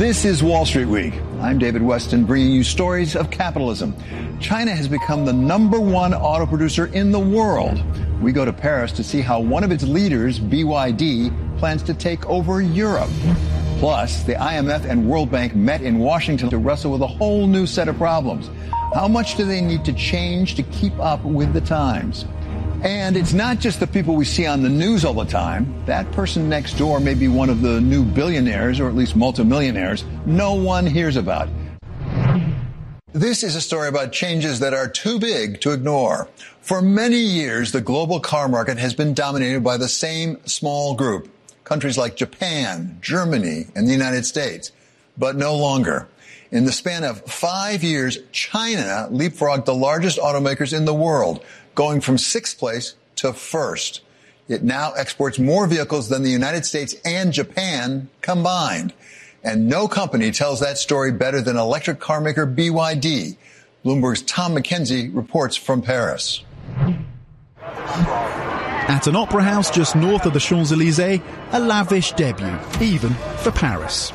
This is Wall Street Week. I'm David Weston, bringing you stories of capitalism. China has become the #1 auto producer in the world. We go to Paris to see how one of its leaders, BYD, plans to take over Europe. Plus, the IMF and World Bank met in Washington to wrestle with a whole new set of problems. How much do they need to change to keep up with the times? And it's not just the people we see on the news all the time. That person next door may be one of the new billionaires, or at least multimillionaires, no one hears about. This is a story about changes that are too big to ignore. For many years, the global car market has been dominated by the same small group, countries like Japan, Germany, and the United States, but no longer. In the span of 5 years, China leapfrogged the largest automakers in the world, going from 6th place to 1st. It now exports more vehicles than the United States and Japan combined. And no company tells that story better than electric car maker BYD. Bloomberg's Tom McKenzie reports from Paris. At an opera house just north of the Champs-Élysées, a lavish debut, even for Paris.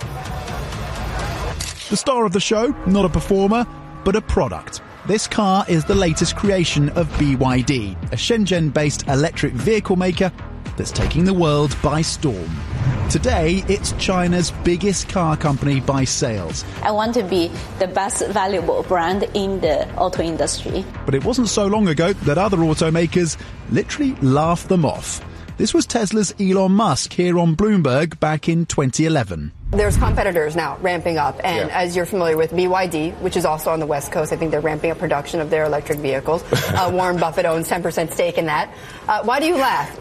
The star of the show, not a performer, but a product. This car is the latest creation of BYD, a Shenzhen-based electric vehicle maker that's taking the world by storm. Today, it's China's biggest car company by sales. I want to be the best valuable brand in the auto industry. But it wasn't so long ago that other automakers literally laughed them off. This was Tesla's Elon Musk here on Bloomberg back in 2011. There's competitors now ramping up, and as you're familiar with BYD, which is also on the West Coast, I think they're ramping up production of their electric vehicles. Warren Buffett owns 10% stake in that. Why do you laugh?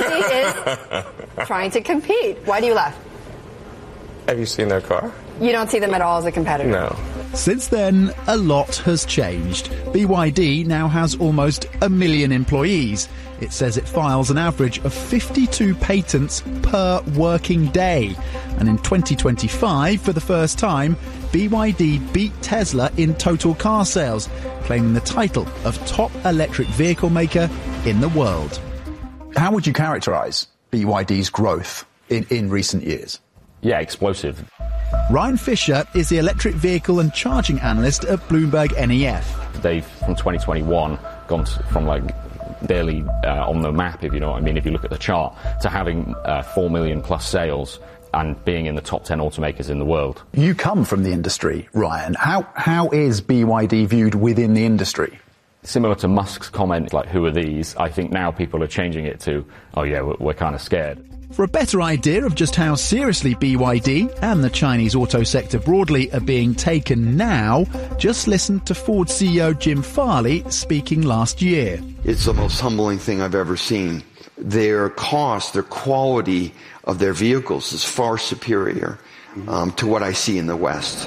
BYD is trying to compete. Why do you laugh? Have you seen their car? You don't see them at all as a competitor? No. Since then, a lot has changed. BYD now has almost 1 million employees. It says it files an average of 52 patents per working day. And in 2025, for the first time, BYD beat Tesla in total car sales, claiming the title of top electric vehicle maker in the world. How would you characterize BYD's growth in recent years? Yeah, explosive. Ryan Fisher is the electric vehicle and charging analyst at Bloomberg NEF. They've, from 2021, gone from barely on the map, if you know what I mean, if you look at the chart, to having 4 million plus sales and being in the top 10 automakers in the world. You come from the industry, Ryan. How is BYD viewed within the industry? Similar to Musk's comment, who are these? I think now people are changing it to, oh yeah, we're kind of scared. For a better idea of just how seriously BYD and the Chinese auto sector broadly are being taken now, just listen to Ford CEO Jim Farley speaking last year. It's the most humbling thing I've ever seen. Their cost, their quality of their vehicles is far superior to what I see in the West.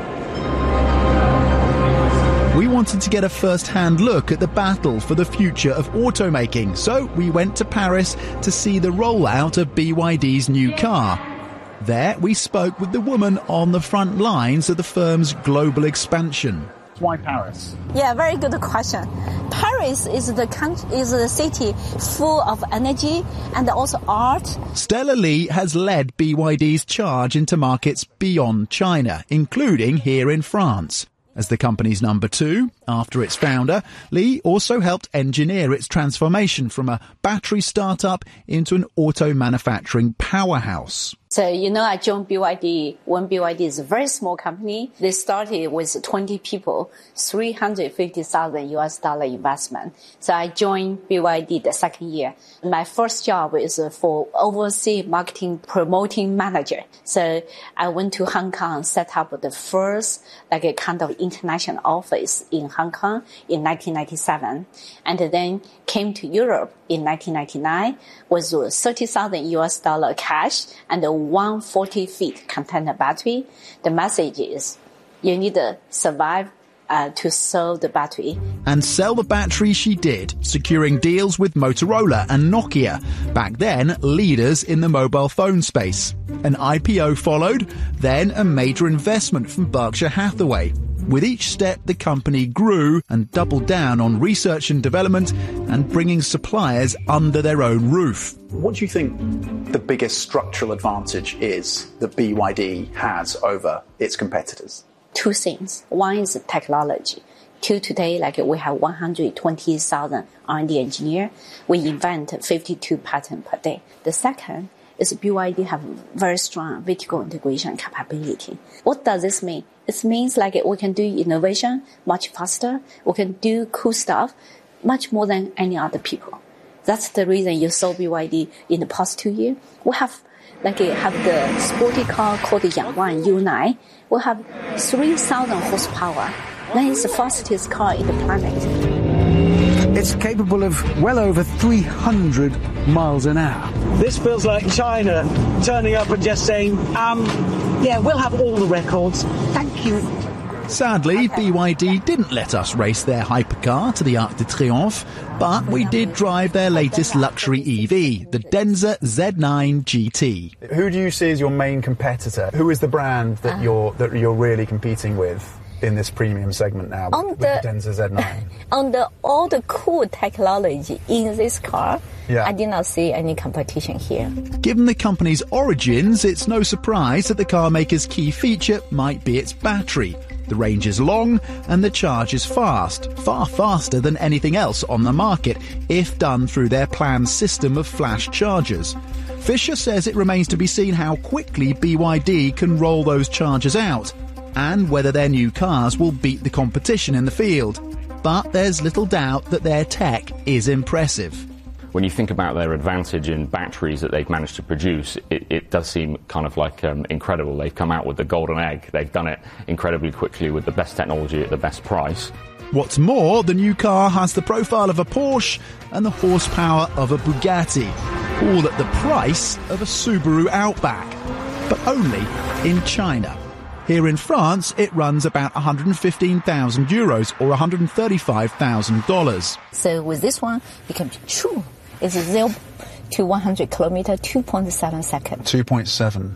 We wanted to get a first-hand look at the battle for the future of automaking, so we went to Paris to see the rollout of BYD's new car. There, we spoke with the woman on the front lines of the firm's global expansion. Why Paris? Yeah, very good question. Paris is the city full of energy and also art. Stella Li has led BYD's charge into markets beyond China, including here in France. As the company's number 2, after its founder, Li also helped engineer its transformation from a battery startup into an auto manufacturing powerhouse. So, I joined BYD when BYD is a very small company. They started with 20 people, $350,000 investment. So I joined BYD the second year. My first job is for overseas marketing promoting manager. So I went to Hong Kong, set up the first a kind of international office in Hong Kong in 1997, and then came to Europe in 1999 with $30,000 cash and a 140-feet container battery. The message is you need to survive to sell the battery. And sell the battery she did, securing deals with Motorola and Nokia, back then leaders in the mobile phone space. An IPO followed, then a major investment from Berkshire Hathaway. With each step, the company grew and doubled down on research and development and bringing suppliers under their own roof. What do you think the biggest structural advantage is that BYD has over its competitors? Two things. One is technology. Till today, we have 120,000 R&D engineers. We invent 52 patents per day. The second is BYD have very strong vertical integration capability. What does this mean? It means we can do innovation much faster. We can do cool stuff much more than any other people. That's the reason you saw BYD in the past 2 years. We have the sporty car called the Yangwang U9. We have 3,000 horsepower. That is the fastest car in the planet. It's capable of well over 300 miles an hour. This feels like China turning up and just saying, yeah, we'll have all the records. Thank you. Sadly, BYD didn't let us race their hypercar to the Arc de Triomphe, but we did drive their latest luxury EV, the Denza Z9 GT. Who do you see as your main competitor? Who is the brand that you're really competing with in this premium segment now with the Denza Z9? On all the cool technology in this car, I did not see any competition here. Given the company's origins, it's no surprise that the car maker's key feature might be its battery. The range is long and the charge is fast, far faster than anything else on the market, if done through their planned system of flash chargers. Fisher says it remains to be seen how quickly BYD can roll those chargers out, and whether their new cars will beat the competition in the field. But there's little doubt that their tech is impressive. When you think about their advantage in batteries that they've managed to produce, it does seem kind of incredible. They've come out with the golden egg. They've done it incredibly quickly with the best technology at the best price. What's more, the new car has the profile of a Porsche and the horsepower of a Bugatti, all at the price of a Subaru Outback, but only in China. Here in France, it runs about €115,000 or $135,000. So with this one, it can be true. It's 0 to 100 kilometers, 2.7 seconds. 2.7.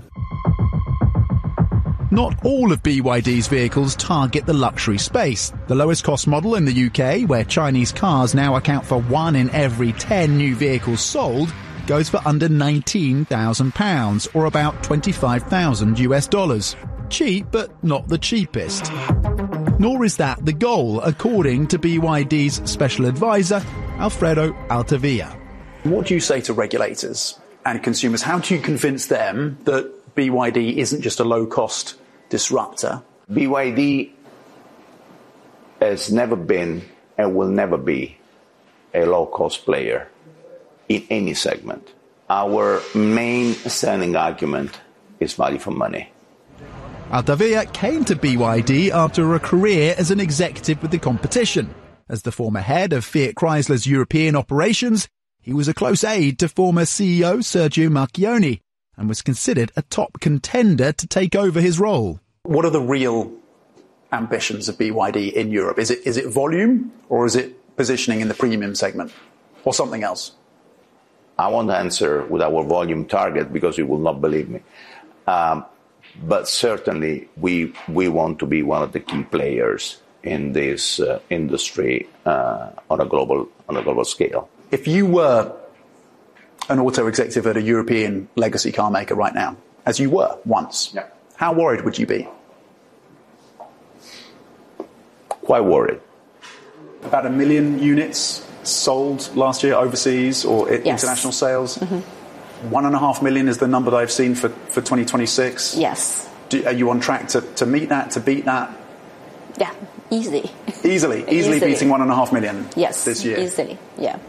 Not all of BYD's vehicles target the luxury space. The lowest cost model in the UK, where Chinese cars now account for 1 in every 10 new vehicles sold, goes for under £19,000 or about $25,000. Cheap, but not the cheapest. Nor is that the goal, according to BYD's special advisor, Alfredo Altavia. What do you say to regulators and consumers? How do you convince them that BYD isn't just a low-cost disruptor? BYD has never been and will never be a low-cost player in any segment. Our main selling argument is value for money. Altavia came to BYD after a career as an executive with the competition. As the former head of Fiat Chrysler's European operations, he was a close aide to former CEO Sergio Marchionne and was considered a top contender to take over his role. What are the real ambitions of BYD in Europe? Is it volume or is it positioning in the premium segment or something else? I won't answer with our volume target because you will not believe me. But certainly we want to be one of the key players in this industry on a global scale. If you were an auto executive at a European legacy car maker right now, as you were once, how worried would you be? Quite worried. About 1 million units sold last year overseas or international sales? Mm-hmm. 1.5 million is the number that I've seen for 2026. Yes. Are you on track to meet that, to beat that? Yeah, easily. Easily beating 1.5 million this year? Easily, yeah.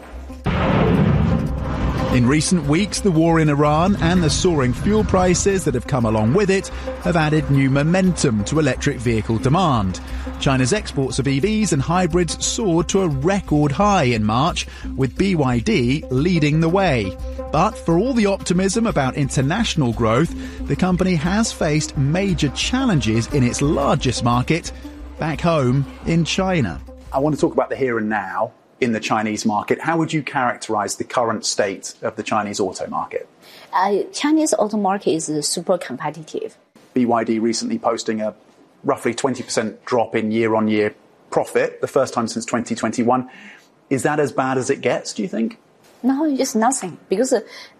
In recent weeks, the war in Iran and the soaring fuel prices that have come along with it have added new momentum to electric vehicle demand. China's exports of EVs and hybrids soared to a record high in March, with BYD leading the way. But for all the optimism about international growth, the company has faced major challenges in its largest market, back home in China. I want to talk about the here and now in the Chinese market. How would you characterize the current state of the Chinese auto market? Chinese auto market is super competitive. BYD recently posting a roughly 20% drop in year-on-year profit, the first time since 2021. Is that as bad as it gets, do you think? No, it's nothing. Because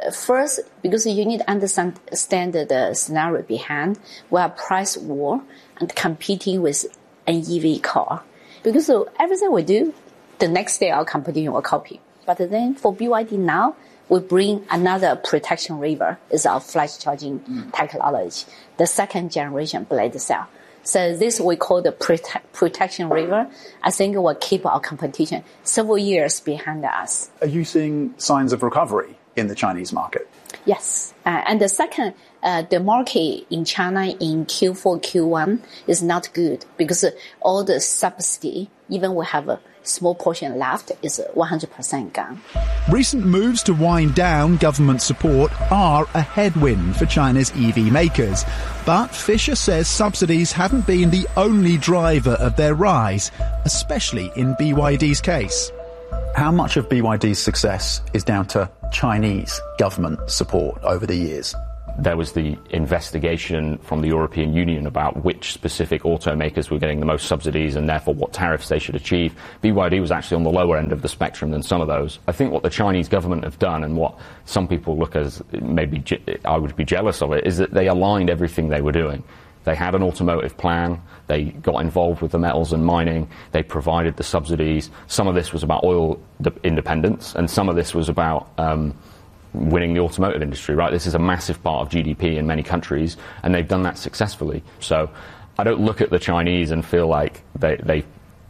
because you need to understand the scenario behind. We are price war and competing with an EV car. Because everything we do, the next day our competition will copy. But then for BYD now, we bring another protection river, is our flash charging technology, the second generation blade cell. So this we call the protection river. I think will keep our competition several years behind us. Are you seeing signs of recovery in the Chinese market? Yes. And the second, the market in China in Q4, Q1 is not good because all the subsidy, even we have a small portion left, is 100% gone. Recent moves to wind down government support are a headwind for China's EV makers. But Fisher says subsidies haven't been the only driver of their rise, especially in BYD's case. How much of BYD's success is down to Chinese government support over the years? There was the investigation from the European Union about which specific automakers were getting the most subsidies and therefore what tariffs they should achieve. BYD was actually on the lower end of the spectrum than some of those. I think what the Chinese government have done, and what some people look as maybe I would be jealous of it, is that they aligned everything they were doing. They had an automotive plan. They got involved with the metals and mining. They provided the subsidies. Some of this was about oil independence, and some of this was about winning the automotive industry, right? This is a massive part of GDP in many countries, and they've done that successfully. So I don't look at the Chinese and feel like they've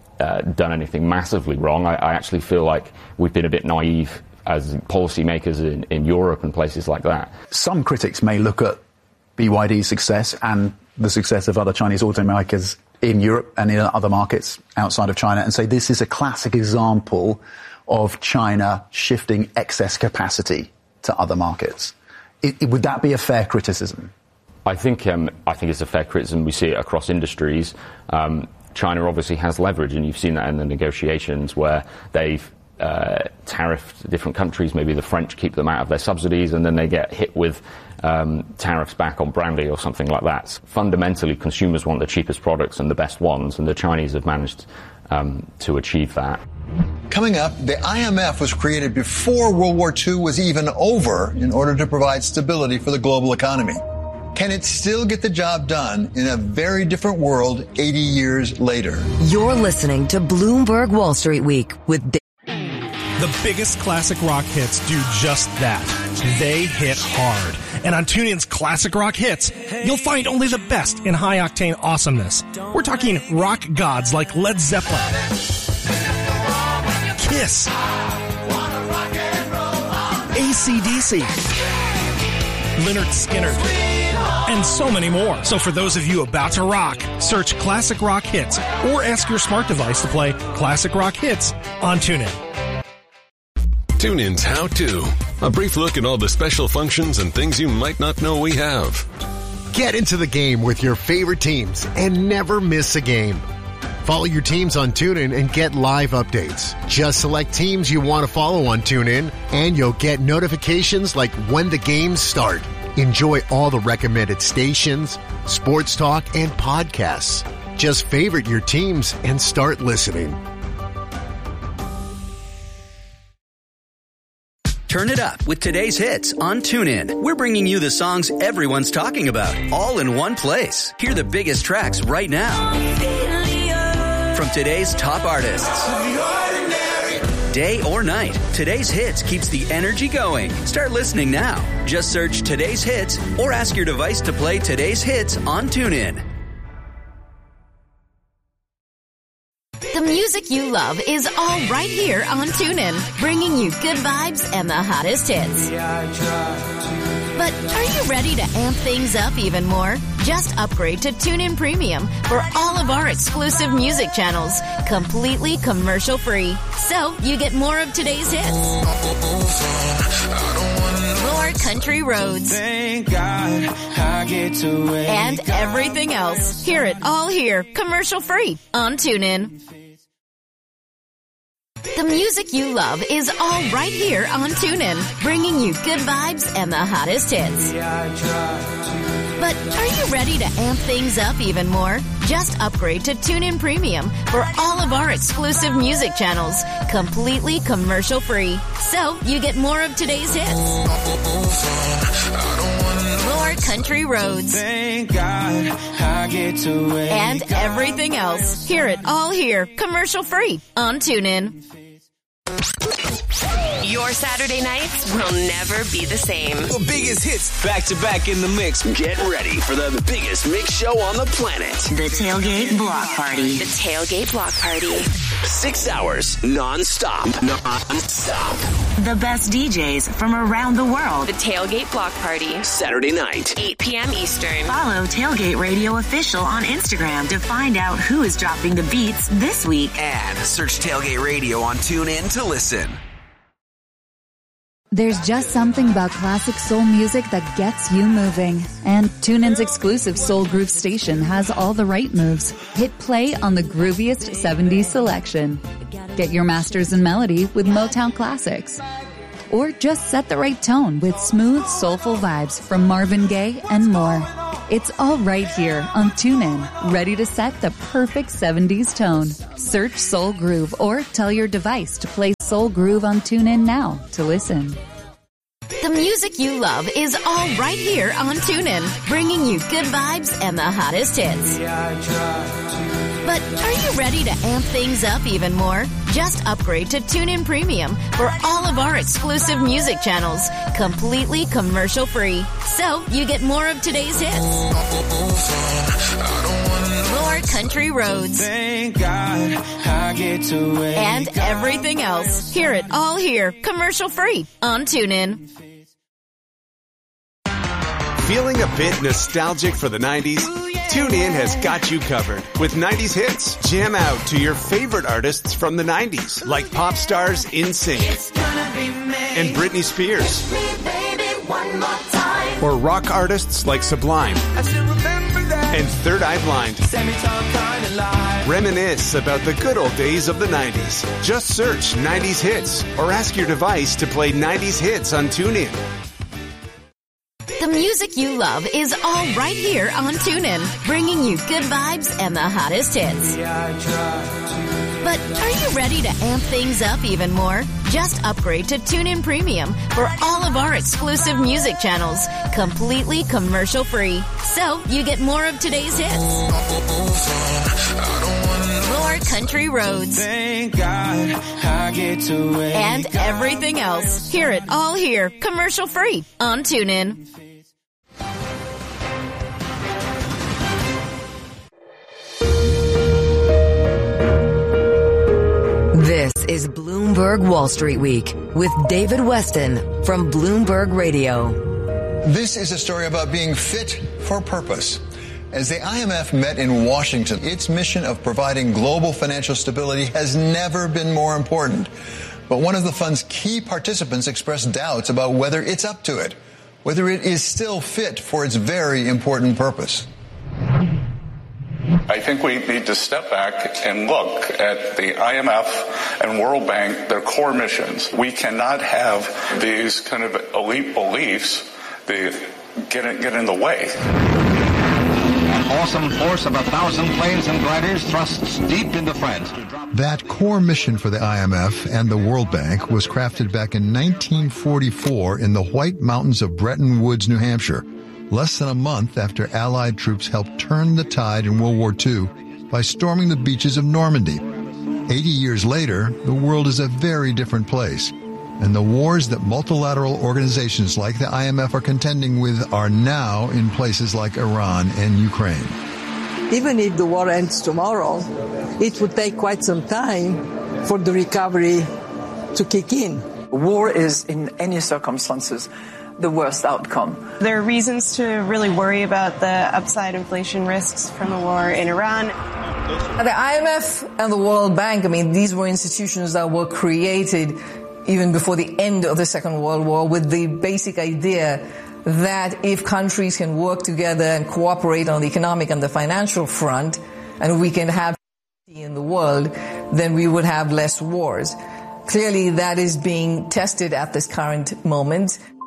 done anything massively wrong. I actually feel like we've been a bit naive as policymakers in Europe and places like that. Some critics may look at BYD's success and the success of other Chinese automakers in Europe and in other markets outside of China and say this is a classic example of China shifting excess capacity to other markets. Would that be a fair criticism? I think it's a fair criticism. We see it across industries. China obviously has leverage, and you've seen that in the negotiations where they've tariffed different countries. Maybe the French keep them out of their subsidies, and then they get hit with tariffs back on brandy or something like that. Fundamentally, consumers want the cheapest products and the best ones, and the Chinese have managed to achieve that. Coming up, the IMF was created before World War II was even over in order to provide stability for the global economy. Can it still get the job done in a very different world 80 years later? You're listening to Bloomberg Wall Street Week with The biggest classic rock hits do just that. They hit hard. And on TuneIn's Classic Rock Hits, you'll find only the best in high-octane awesomeness. We're talking rock gods like Led Zeppelin, Kiss, AC/DC, Lynyrd Skynyrd, and so many more. So for those of you about to rock, search Classic Rock Hits or ask your smart device to play Classic Rock Hits on TuneIn. TuneIn's How To. A brief look at all the special functions and things you might not know we have. Get into the game with your favorite teams and never miss a game. Follow your teams on TuneIn and get live updates. Just select teams you want to follow on TuneIn, and you'll get notifications like when the games start. Enjoy all the recommended stations, sports talk, and podcasts. Just favorite your teams and start listening. Turn it up with today's hits on TuneIn. We're bringing you the songs everyone's talking about, all in one place. Hear the biggest tracks right now from today's top artists. Day or night, today's hits keeps the energy going. Start listening now. Just search today's hits or ask your device to play today's hits on TuneIn. The music you love is all right here on TuneIn, bringing you good vibes and the hottest hits. But are you ready to amp things up even more? Just upgrade to TuneIn Premium for all of our exclusive music channels, completely commercial-free. So you get more of today's hits, more country roads, and everything else. Hear it all here, commercial-free on TuneIn. The music you love is all right here on TuneIn, bringing you good vibes and the hottest hits. But are you ready to amp things up even more? Just upgrade to TuneIn Premium for all of our exclusive music channels, completely commercial-free. So you get more of today's hits, more country roads, Thank God I get to wake and everything else. Hear it all here, commercial-free on TuneIn. Your Saturday nights will never be the same. The biggest hits back to back in the mix. Get ready for the biggest mix show on the planet. The Tailgate Block Party. The Tailgate Block Party. 6 hours non-stop. The best DJs from around the world. The Tailgate Block Party. Saturday night, 8 p.m. Eastern. Follow Tailgate Radio Official on Instagram to find out who is dropping the beats this week. And search Tailgate Radio on TuneIn to listen. There's just something about classic soul music that gets you moving. And TuneIn's exclusive Soul Groove station has all the right moves. Hit play on the grooviest 70s selection. Get your masters in melody with Motown classics. Or just set the right tone with smooth, soulful vibes from Marvin Gaye and more. It's all right here on TuneIn, ready to set the perfect 70s tone. Search Soul Groove or tell your device to play Soul Groove on TuneIn now to listen. The music you love is all right here on TuneIn, bringing you good vibes and the hottest hits. But are you ready to amp things up even more? Just upgrade to TuneIn Premium for all of our exclusive music channels, completely commercial-free. So you get more of today's hits, more country roads, Thank God I get to wake and everything else. Hear it all here, commercial-free on TuneIn. Feeling a bit nostalgic for the 90s? TuneIn has got you covered. With 90s hits, jam out to your favorite artists from the 90s, like pop stars NSYNC and Britney Spears. Or rock artists like Sublime and Third Eye Blind. Reminisce about the good old days of the 90s. Just search 90s hits or ask your device to play 90s hits on TuneIn. The music you love is all right here on TuneIn, bringing you good vibes and the hottest hits. But are you ready to amp things up even more? Just upgrade to TuneIn Premium for all of our exclusive music channels, completely commercial-free. So you get more of today's hits, more country roads, Thank God I get to wake and everything else. Hear it all here, commercial-free on TuneIn. This is Bloomberg Wall Street Week with David Weston from Bloomberg Radio. This is a story about being fit for purpose. As the IMF met in Washington, its mission of providing global financial stability has never been more important. But one of the fund's key participants expressed doubts about whether it's up to it, whether it is still fit for its very important purpose. I think we need to step back and look at the IMF and World Bank, their core missions. We cannot have these kind of elite beliefs that get in the way. An awesome force of 1,000 planes and gliders thrusts deep into France. That core mission for the IMF and the World Bank was crafted back in 1944 in the White Mountains of Bretton Woods, New Hampshire, less than a month after Allied troops helped turn the tide in World War II by storming the beaches of Normandy. 80 years later, the world is a very different place, and the wars that multilateral organizations like the IMF are contending with are now in places like Iran and Ukraine. Even if the war ends tomorrow, it would take quite some time for the recovery to kick in. War is, in any circumstances, the worst outcome. There are reasons to really worry about the upside inflation risks from the war in Iran. The IMF and the World Bank, these were institutions that were created even before the end of the Second World War with the basic idea that if countries can work together and cooperate on the economic and the financial front, and we can have in the world, then we would have less wars. Clearly, that is being tested at this current moment.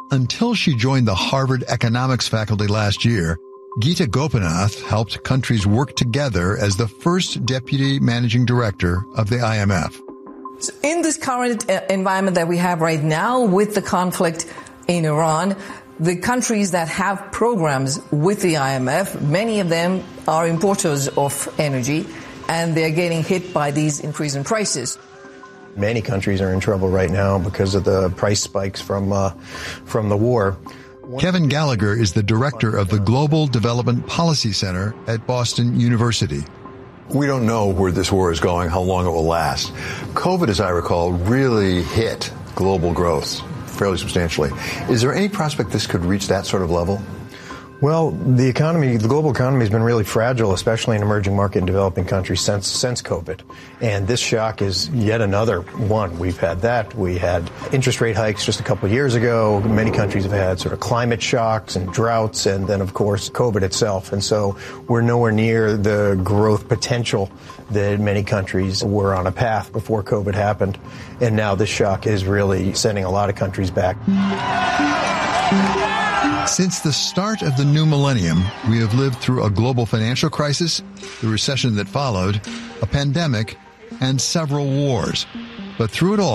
Until she joined the Harvard economics faculty last year, Geeta Gopinath helped countries work together as the first deputy managing director of the IMF. So in this current environment that we have right now with the conflict in Iran, the countries that have programs with the IMF, many of them are importers of energy, and they're getting hit by these increase in prices. Many countries are in trouble right now because of the price spikes from the war. Kevin Gallagher is the director of the Global Development Policy Center at Boston University. We don't know where this war is going, how long it will last. COVID, as I recall, really hit global growth fairly substantially. Is there any prospect this could reach that sort of level? Well, the global economy has been really fragile, especially in emerging market and developing countries since COVID. And this shock is yet another one. We've had that. We had interest rate hikes just a couple of years ago. Many countries have had sort of climate shocks and droughts, and then, of course, COVID itself. And so we're nowhere near the growth potential that many countries were on a path before COVID happened. And now this shock is really sending a lot of countries back. Since the start of the new millennium, we have lived through a global financial crisis, the recession that followed, a pandemic, and several wars. But through it all,